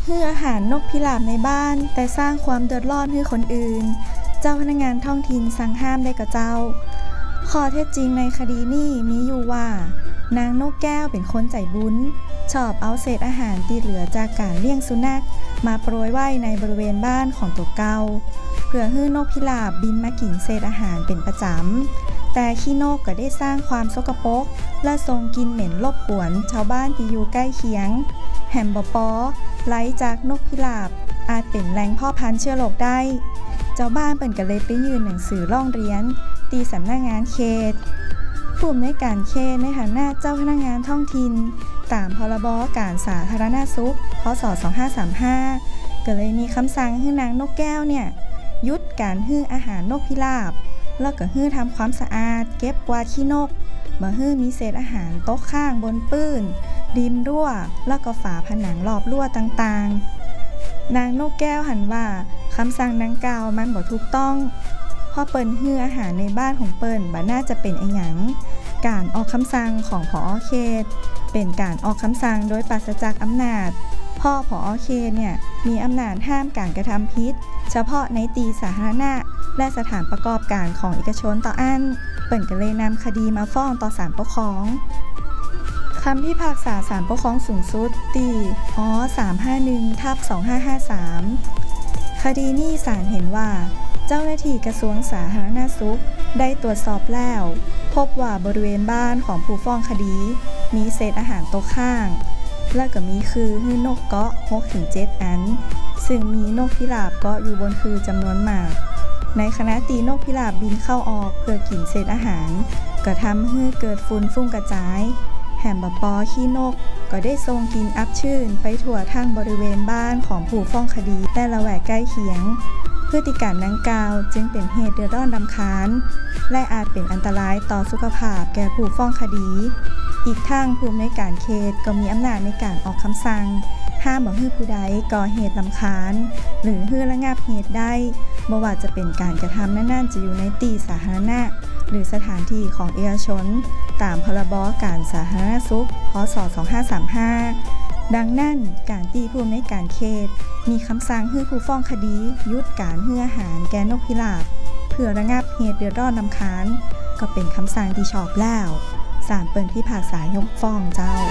ฮืออาหารนกพิราบในบ้านแต่สร้างความเดือดร้อนให้คนอื่นเจ้าพนักงานท้องถิ่นสั่งห้ามได้กับเจ้าข้อเท็จจริงในคดีนี้มีอยู่ว่านางนกแก้วเป็นคนใจบุญชอบเอาเศษอาหารที่เหลือจากการเลี้ยงสุนัขมาโปรยไว้ในบริเวณบ้านของตัวเก่าเพื่อให้นกพิราบบินมากินเศษอาหารเป็นประจำแต่ขี้นกก็ได้สร้างความสกปรกและส่งกลิ่นเหม็นรบกวนชาวบ้านที่อยู่ใกล้เคียงแฮมบปอไหลจากนกพิราบอาจเป็นแหล่งพ่อพันธุ์เชื้อโรคได้เจ้าบ้านเปิ่นก็เลยไปยื่นหนังสือร้องเรียนตีสำนักงานเขตผู้อำนวยการเขตในฐานะเจ้าพนักงานท้องถิ่นตามพรบการสาธารณสุขพ.ศ. 2535ก็เลยมีคำสั่งให้นางนกแก้วเนี่ยหยุดการให้อาหารนกพิราบแล้วก็ให้ทำความสะอาดเก็บกวาดขี้นกบ่ให้มีเศษอาหารตกค้างบนปื้นริมรั้วแล้วก็ฝาผนังรอบรั้วต่างๆนางนกแก้วหันว่าคำสั่งดังกล่าวมันบ่ถูกต้องเพราะเปิ้นให้อาหารในบ้านของเปิ้นบ่น่าจะเป็นอิหยังการออกคำสั่งของผอ.เขตเป็นการออกคำสั่งโดยปราศจากอำนาจพ่อผอ.เขตเนี่ยมีอำนาจห้ามการกระทำผิดเฉพาะในที่สาธารณะและสถานประกอบการของเอกชนต่ออันเปิ้นก็เลยนำคดีมาฟ้องต่อศาลปกครองคำพิพากษาศาลปกครองสูงสุดที่351/2553คดีนี้ศาลเห็นว่าเจ้าหน้าที่กระทรวงสาธารณสุขได้ตรวจสอบแล้วพบว่าบริเวณบ้านของผู้ฟ้องคดีมีเศษอาหารตกค้างและก็มีคือนกเกาะ 6-7 อันซึ่งมีนกพิราบเกาะอยู่บนคือจำนวนมากในขณะที่นกพิราบบินเข้าออกเพื่อกินเศษอาหารก็ทำให้เกิดฝุ่นฟุ้งกระจายแฮมบปอขี้นกก็ได้ส่งกลิ่นอับชื้นไปทั่วทั้งบริเวณบ้านของผู้ฟ้องคดีและละแวกใกล้เคียงพฤติการดังกล่าวจึงเป็นเหตุเดือดร้อนรำคาญและอาจเป็นอันตรายต่อสุขภาพแก่ผู้ฟ้องคดีอีกทั้งผู้อำนวยการเขตก็มีอำนาจในการออกคำสั่งห้ามบ่ให้ผู้ใดก่อเหตุรำคาญหรือให้ระงับเหตุได้บ่ว่าจะเป็นการกระทำนั้นๆจะอยู่ในที่สาธารณะหรือสถานที่ของเอกชนตามพรบการสาธารณสุขพ.ศ. 2535ดังนั้นการที่ผู้อำนวยการเขตมีคำสั่งให้ผู้ฟ้องคดีหยุดการให้อาหารแก่นกพิราบเพื่อระงับเหตุเดือดร้อนรำคาญก็เป็นคำสั่งที่ชอบแล้วศาลเปิ่นพิพากษายกฟ้องเจ้า